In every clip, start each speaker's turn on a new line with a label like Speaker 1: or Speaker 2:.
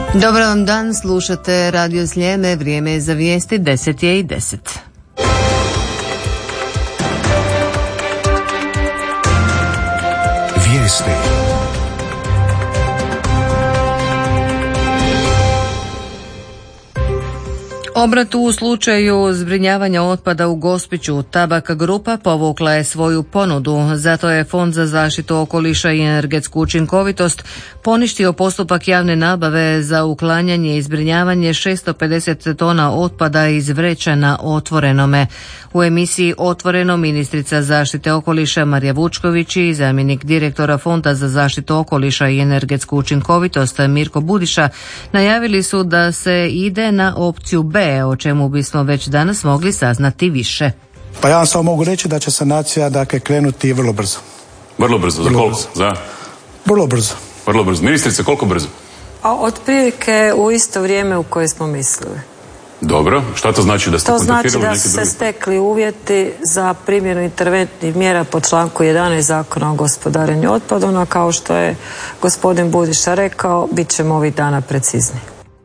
Speaker 1: Dobar vam dan, slušate Radio Sljeme, vrijeme je za vijesti, 10:10.
Speaker 2: Vijesti.
Speaker 1: Obrat u slučaju zbrinjavanja otpada u Gospiću. Tabak grupa povukla je svoju ponudu, zato je Fond za zaštitu okoliša i energetsku učinkovitost poništio postupak javne nabave za uklanjanje i zbrinjavanje 650 tona otpada iz vreća na Otvorenome. U emisiji Otvoreno ministrica zaštite okoliša Marija Vučković i zamjenik direktora Fonda za zaštitu okoliša i energetsku učinkovitost Mirko Budiša najavili su da se ide na opciju B, o čemu bismo već danas mogli saznati više.
Speaker 3: Pa ja vam samo mogu reći da će sanacija krenuti vrlo brzo.
Speaker 4: Vrlo brzo? Za koliko? Za?
Speaker 3: Vrlo brzo.
Speaker 4: Vrlo brzo. Ministrice, koliko brzo?
Speaker 5: A otprilike u isto vrijeme u koje smo mislili.
Speaker 4: Dobro. Šta to znači? Da ste kontaktirali neki drugi?
Speaker 5: To znači da su se stekli uvjeti za primjenu interventnih mjera po članku 11 Zakona o gospodarenju otpadom, a kao što je gospodin Budiša rekao, bit ćemo ovih dana precizni.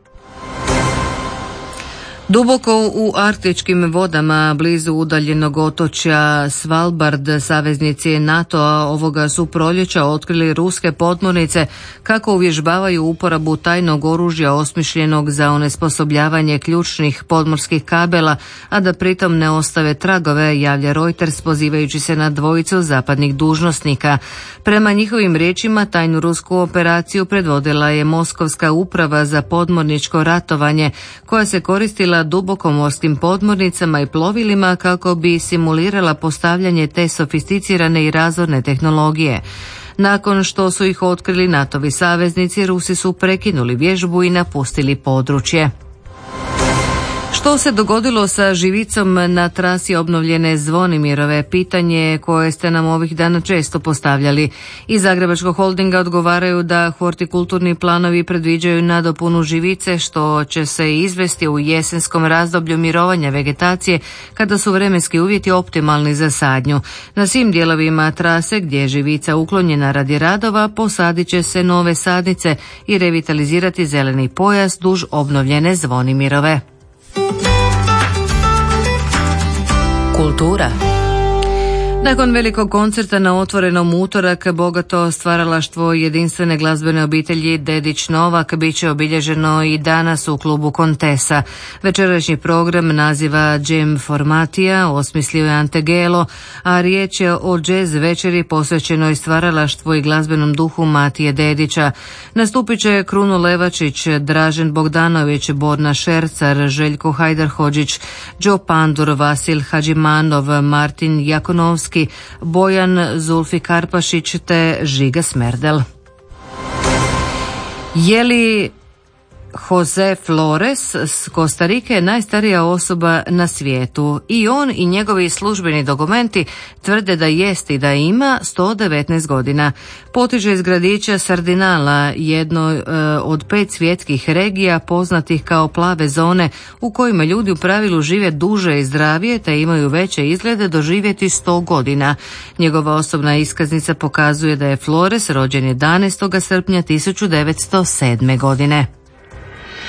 Speaker 1: Duboko u arktičkim vodama blizu udaljenog otočja Svalbard saveznici NATO-a ovoga su proljeća otkrili ruske podmornice kako uvježbavaju uporabu tajnog oružja osmišljenog za onesposobljavanje ključnih podmorskih kabela, a da pritom ne ostave tragove, javlja Reuters pozivajući se na dvojicu zapadnih dužnosnika. Prema njihovim riječima tajnu rusku operaciju predvodila je Moskovska uprava za podmorničko ratovanje koja se koristila dubokomorskim podmornicama i plovilima kako bi simulirala postavljanje te sofisticirane i razorne tehnologije. Nakon što su ih otkrili NATO-vi saveznici, Rusi su prekinuli vježbu i napustili područje. Što se dogodilo sa živicom na trasi obnovljene Zvonimirove? Pitanje koje ste nam ovih dana često postavljali. Iz Zagrebačkog holdinga odgovaraju da hortikulturni planovi predviđaju nadopunu živice, što će se izvesti u jesenskom razdoblju mirovanja vegetacije kada su vremenski uvjeti optimalni za sadnju. Na svim dijelovima trase gdje je živica uklonjena radi radova posadit će se nove sadnice i revitalizirati zeleni pojas duž obnovljene Zvonimirove. Kultura. Nakon velikog koncerta na Otvorenom utorak, bogato stvaralaštvo jedinstvene glazbene obitelji Dedić Novak bit će obilježeno i danas u klubu Kontesa. Večerašnji program naziva Jam Formatija, osmislio je Ante Gelo, a riječ je o jazz večeri posvećenoj stvaralaštvu i glazbenom duhu Matije Dedića. Nastupit će Kruno Levačić, Dražen Bogdanović, Borna Šercar, Željko Hajdarhodžić, Joe Pandur, Vasil Hadžimanov, Martin Jakonovski, Bojan Zulfi Karpašić te Žiga Smerdel. Je li Jose Flores s Kostarike najstarija osoba na svijetu? I on i njegovi službeni dokumenti tvrde da jest i da ima 119 godina. Potiže iz gradića Sardinala, jedno od 5 svjetskih regija poznatih kao plave zone u kojima ljudi u pravilu žive duže i zdravije te imaju veće izglede doživjeti 100 godina. Njegova osobna iskaznica pokazuje da je Flores rođen 11. srpnja 1907. godine.